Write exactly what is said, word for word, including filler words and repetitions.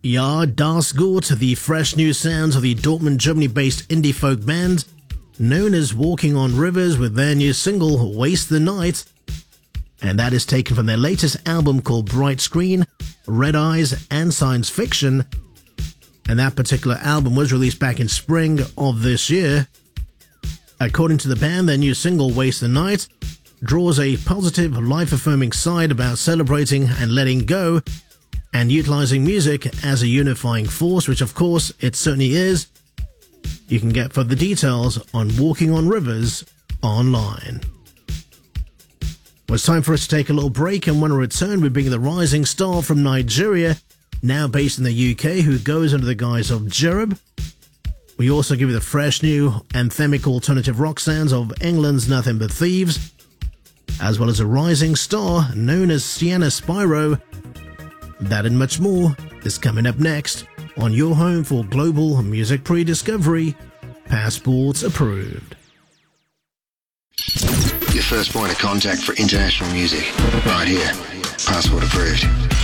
Ja, Das Gut, the fresh new sounds of the Dortmund, Germany-based indie folk band known as Walking on Rivers with their new single, Waste the Night. And that is taken from their latest album called Bright Screen, Red Eyes and Science Fiction. And that particular album was released back in spring of this year. According to the band, their new single, Waste the Night, draws a positive, life-affirming side about celebrating and letting go and utilizing music as a unifying force, which of course it certainly is. You can get further details on Walking on Rivers online. Well, it's time for us to take a little break, and when we return, we bring the rising star from Nigeria, now based in the U K, who goes under the guise of Jerub. We also give you the fresh new anthemic alternative rock sounds of England's Nothing But Thieves, as well as a rising star known as Sienna Spyro. That and much more is coming up next on your home for global music pre-discovery, Passport approved. Your first point of contact for international music, right here, Passport approved.